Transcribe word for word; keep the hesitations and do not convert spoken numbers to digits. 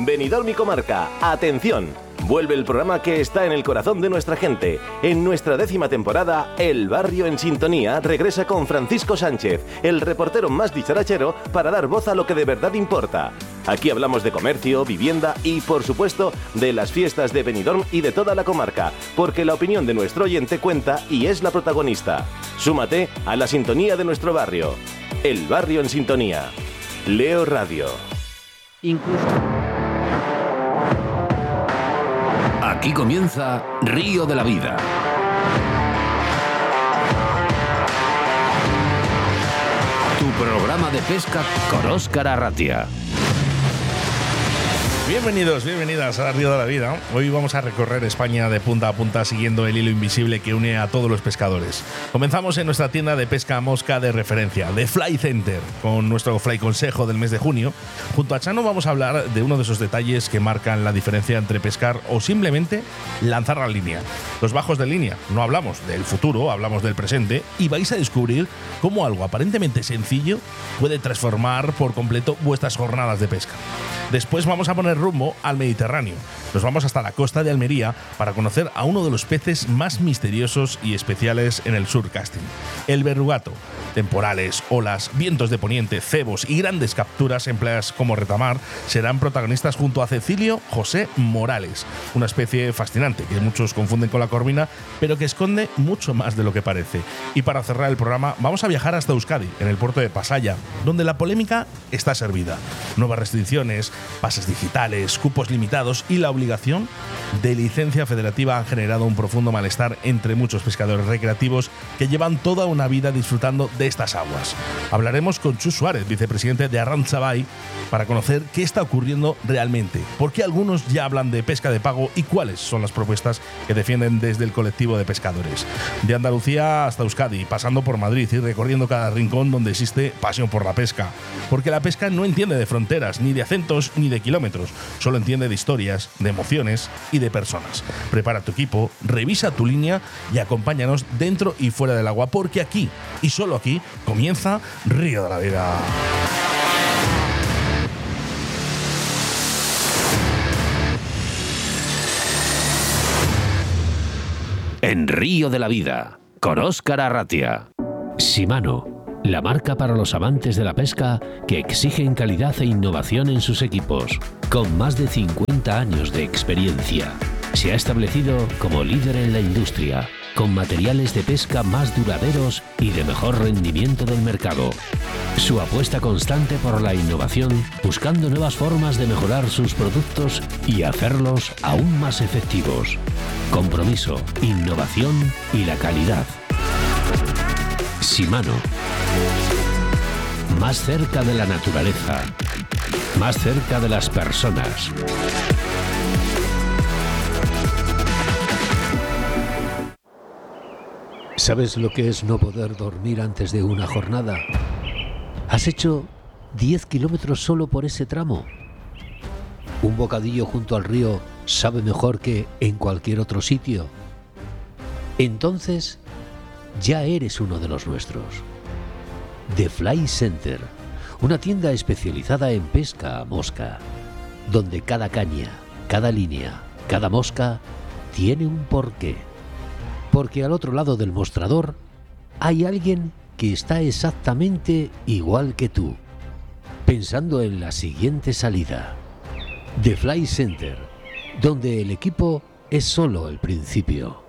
Benidorm y comarca, atención. Vuelve el programa que está en el corazón de nuestra gente. En nuestra décima temporada, El Barrio en Sintonía regresa con Francisco Sánchez, el reportero más dicharachero, para dar voz a lo que de verdad importa. Aquí hablamos de comercio, vivienda y, por supuesto, de las fiestas de Benidorm y de toda la comarca, porque la opinión de nuestro oyente cuenta y es la protagonista. Súmate a la sintonía de nuestro barrio. El Barrio en Sintonía. Leo Radio. Incluso... Aquí comienza Río de la Vida. Tu programa de pesca con Óscar Arratia. Bienvenidos, bienvenidas a Río de la Vida. Hoy vamos a recorrer España de punta a punta siguiendo el hilo invisible que une a todos los pescadores. Comenzamos en nuestra tienda de pesca mosca de referencia, The Fly Center, con nuestro Fly Consejo del mes de junio. Junto a Chano vamos a hablar de uno de esos detalles que marcan la diferencia entre pescar o simplemente lanzar la línea. Los bajos de línea, no hablamos del futuro, hablamos del presente, y vais a descubrir cómo algo aparentemente sencillo puede transformar por completo vuestras jornadas de pesca. Después vamos a poner rumbo al Mediterráneo. Nos vamos hasta la costa de Almería para conocer a uno de los peces más misteriosos y especiales en el surcasting, el verrugato. Temporales, olas, vientos de poniente, cebos y grandes capturas en playas como Retamar serán protagonistas junto a Cecilio José Morales, una especie fascinante que muchos confunden con la corvina, pero que esconde mucho más de lo que parece. Y para cerrar el programa vamos a viajar hasta Euskadi, en el puerto de Pasaia, donde la polémica está servida. Nuevas restricciones, pases digitales, cupos limitados y la obligación de licencia federativa han generado un profundo malestar entre muchos pescadores recreativos que llevan toda una vida disfrutando de estas aguas. Hablaremos con Chus Suárez, vicepresidente de Arrantzabay, para conocer qué está ocurriendo realmente, por qué algunos ya hablan de pesca de pago y cuáles son las propuestas que defienden desde el colectivo de pescadores. De Andalucía hasta Euskadi, pasando por Madrid y recorriendo cada rincón donde existe pasión por la pesca, porque la pesca no entiende de fronteras, ni de acentos, ni de kilómetros, solo entiende de historias, de emociones y de personas. Prepara tu equipo, revisa tu línea y acompáñanos dentro y fuera del agua, porque aquí, y solo aquí, comienza Río de la Vida. En Río de la Vida, con Óscar Arratia. Shimano, la marca para los amantes de la pesca que exigen calidad e innovación en sus equipos. Con más de cincuenta años de experiencia, se ha establecido como líder en la industria, con materiales de pesca más duraderos y de mejor rendimiento del mercado. Su apuesta constante por la innovación, buscando nuevas formas de mejorar sus productos y hacerlos aún más efectivos. Compromiso, innovación y la calidad. Shimano. Más cerca de la naturaleza. Más cerca de las personas. ¿Sabes lo que es no poder dormir antes de una jornada? ¿Has hecho diez kilómetros solo por ese tramo? ¿Un bocadillo junto al río sabe mejor que en cualquier otro sitio? Entonces, ya eres uno de los nuestros. The Fly Center, una tienda especializada en pesca a mosca, donde cada caña, cada línea, cada mosca tiene un porqué. Porque al otro lado del mostrador hay alguien que está exactamente igual que tú, pensando en la siguiente salida. The Fly Center, donde el equipo es solo el principio.